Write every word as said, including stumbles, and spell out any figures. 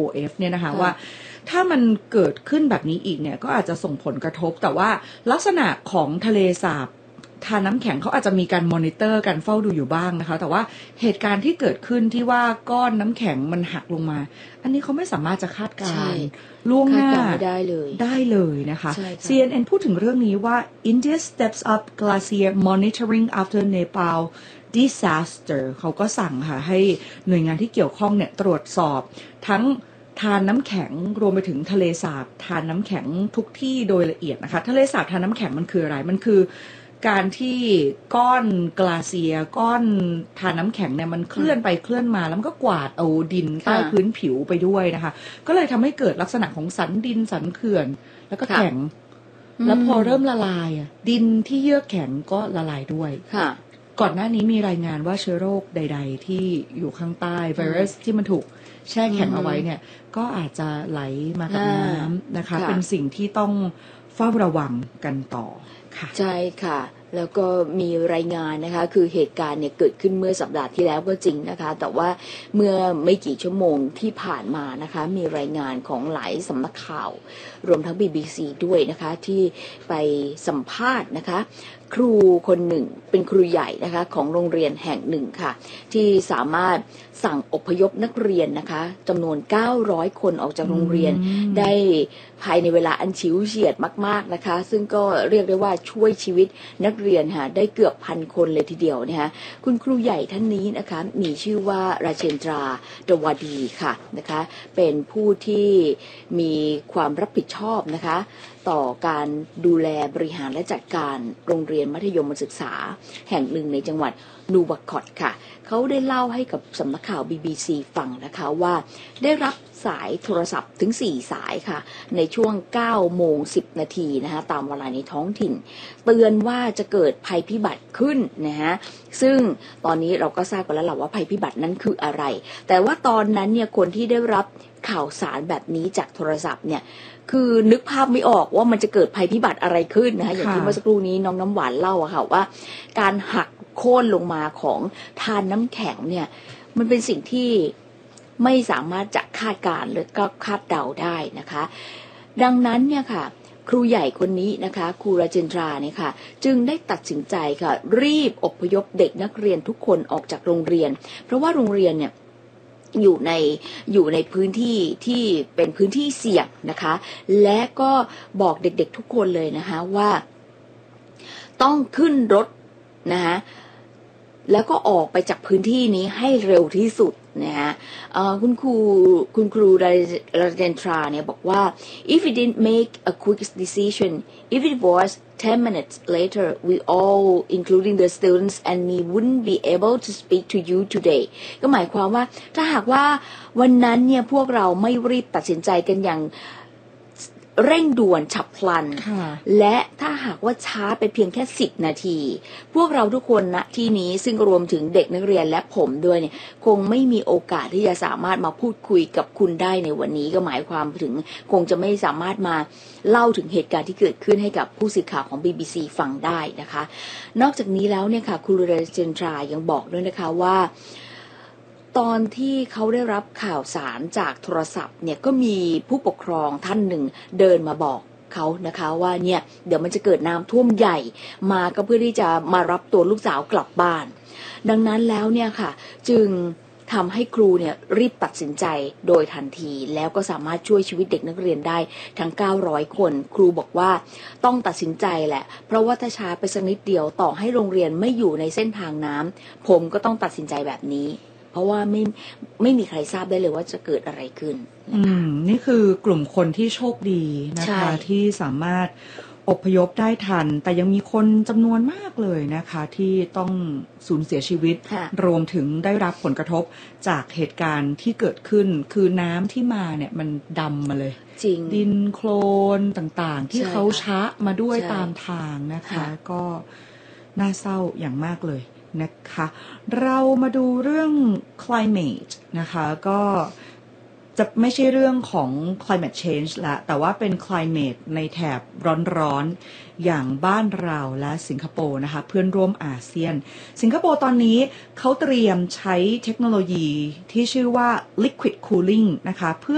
เอฟ เนี่ยนะคะว่าถ้ามันเกิดขึ้นแบบนี้อีกเนี่ยก็อาจจะส่งผลกระทบแต่ว่าลักษณะของทะเลสาบทานน้ำแข็งเขาอาจจะมีการมอนิเตอร์การเฝ้าดูอยู่บ้างนะคะแต่ว่าเหตุการณ์ที่เกิดขึ้นที่ว่าก้อนน้ำแข็งมันหักลงมาอันนี้เขาไม่สามารถจะคาดการณ์ล่วงหน้าได้เลยได้เลยนะคะ ซี เอ็น เอ็น พูดถึงเรื่องนี้ว่า India steps up glacier monitoring after Nepal disaster เขาก็สั่งค่ะให้หน่วยงานที่เกี่ยวข้องเนี่ยตรวจสอบทั้งทานน้ำแข็งรวมไปถึงทะเลสาบทานน้ำแข็งทุกที่โดยละเอียดนะคะทะเลสาบทานน้ำแข็งมันคืออะไรมันคือการที่ก้อนกลาเซียก้อนทานน้ำแข็งเนี่ยมันเคลื่อนไปเคลื่อนมาแล้วมันก็กวาดเอาดินใต้พื้นผิวไปด้วยนะคะก็เลยทำให้เกิดลักษณะของสันดินสันเขื่อนแล้วก็แข็งแล้วพอเริ่มละลายอ่ะดินที่เยือกแข็งก็ละลายด้วยก่อนหน้านี้มีรายงานว่าเชื้อโรคใดๆที่อยู่ข้างใต้ไวรัสที่มันถูกแช่แข็งเอาไว้เนี่ยก็อาจจะไหลมากับน้ำนะคะเป็นสิ่งที่ต้องเฝ้าระวังกันต่อค่ะใช่ค่ะแล้วก็มีรายงานนะคะคือเหตุการณ์เนี่ยเกิดขึ้นเมื่อสัปดาห์ที่แล้วก็จริงนะคะแต่ว่าเมื่อไม่กี่ชั่วโมงที่ผ่านมานะคะมีรายงานของหลายสำนักข่าวรวมทั้ง บี บี ซี ด้วยนะคะที่ไปสัมภาษณ์นะคะครูคนหนึ่งเป็นครูใหญ่นะคะของโรงเรียนแห่งหนึ่งค่ะที่สามารถสั่งอพยพนักเรียนนะคะจำนวนเก้าร้อยคนออกจากโรงเรียนได้ภายในเวลาอันฉิวเฉียดมากๆนะคะซึ่งก็เรียกได้ว่าช่วยชีวิตนักเรียนค่ะได้เกือบพันคนเลยทีเดียวนะคะคุณครูใหญ่ท่านนี้นะคะมีชื่อว่าราเชนตราดวดีค่ะนะคะเป็นผู้ที่มีความรับผิดชอบนะคะต่อการดูแลบริหารและจัดการโรงเรียนมัธยมศึกษาแห่งหนึ่งในจังหวัดนูวาคอตค่ะเขาได้เล่าให้กับสำนักข่าว บี บี ซี ฟังนะคะว่าได้รับสายโทรศัพท์ถึงสี่สายค่ะในช่วง เก้าโมงสิบ นาทีนะคะตามเวลาในท้องถิ่นเตือนว่าจะเกิดภัยพิบัติขึ้นนะฮะซึ่งตอนนี้เราก็ทราบกันแล้วแหละว่าภัยพิบัตินั้นคืออะไรแต่ว่าตอนนั้นเนี่ยคนที่ได้รับข่าวสารแบบนี้จากโทรศัพท์เนี่ยคือนึกภาพไม่ออกว่ามันจะเกิดภัยพิบัติอะไรขึ้นนะคะอย่างที่เมื่อสักครู่นี้น้องน้ำหวานเล่าอะค่ะว่าการหักโค่นลงมาของทานน้ำแข็งเนี่ยมันเป็นสิ่งที่ไม่สามารถจะคาดการณ์หรือก็คาดเดาได้นะคะดังนั้นเนี่ยค่ะครูใหญ่คนนี้นะคะครูราเจนตราเนี่ยค่ะจึงได้ตัดสินใจค่ะรีบอพยพเด็กนักเรียนทุกคนออกจากโรงเรียนเพราะว่าโรงเรียนเนี่ยอยู่ในอยู่ในพื้นที่ที่เป็นพื้นที่เสี่ยงนะคะและก็บอกเด็กๆทุกคนเลยนะคะว่าต้องขึ้นรถนะคะแล้วก็ออกไปจากพื้นที่นี้ให้เร็วที่สุดนะฮะคุณครูคุณครูราเจนทราเนี่ยบอกว่า if we didn't make a quick decision if it was ten minutes later we all including the students and me wouldn't be able to speak to you today ก็หมายความว่าถ้าหากว่าวันนั้นเนี่ยพวกเราไม่รีบตัดสินใจกันอย่างเร่งด่วนฉับพลันและถ้าหากว่าช้าไปเพียงแค่สิบนาทีพวกเราทุกคนณที่นี้ซึ่งรวมถึงเด็กนักเรียนและผมด้วยเนี่ยคงไม่มีโอกาสที่จะสามารถมาพูดคุยกับคุณได้ในวันนี้ก็หมายความถึงคงจะไม่สามารถมาเล่าถึงเหตุการณ์ที่เกิดขึ้นให้กับผู้สื่อข่าวของ บี บี ซี ฟังได้นะคะนอกจากนี้แล้วเนี่ยค่ะคุณราเจนทรายังบอกด้วยนะคะว่าตอนที่เขาได้รับข่าวสารจากโทรศัพท์เนี่ยก็มีผู้ปกครองท่านหนึ่งเดินมาบอกเขานะคะว่าเนี่ยเดี๋ยวมันจะเกิดน้ำท่วมใหญ่มาก็เพื่อที่จะมารับตัวลูกสาวกลับบ้านดังนั้นแล้วเนี่ยค่ะจึงทำให้ครูเนี่ยรีบตัดสินใจโดยทันทีแล้วก็สามารถช่วยชีวิตเด็กนักเรียนได้ทั้งเก้าร้อยคนครูบอกว่าต้องตัดสินใจแหละเพราะว่าถ้าช้าไปสักนิดเดียวต่อให้โรงเรียนไม่อยู่ในเส้นทางน้ำผมก็ต้องตัดสินใจแบบนี้เพราะว่าไม่ไม่มีใครทราบได้เลยว่าจะเกิดอะไรขึ้นอืมนี่คือกลุ่มคนที่โชคดีนะคะที่สามารถอพยพได้ทันแต่ยังมีคนจำนวนมากเลยนะคะที่ต้องสูญเสียชีวิตรวมถึงได้รับผลกระทบจากเหตุการณ์ที่เกิดขึ้นคือน้ำที่มาเนี่ยมันดำมาเลยจริงดินโคลนต่างๆที่เขาชะมาด้วยตามทางนะคะก็น่าเศร้าอย่างมากเลยนะคะเรามาดูเรื่อง climate นะคะก็จะไม่ใช่เรื่องของ climate change ละแต่ว่าเป็น climate ในแถบร้อนๆอย่างบ้านเราและสิงคโปร์นะคะเพื่อนร่วมอาเซียนสิงคโปร์ตอนนี้เขาเตรียมใช้เทคโนโลยีที่ชื่อว่า liquid cooling นะคะเพื่อ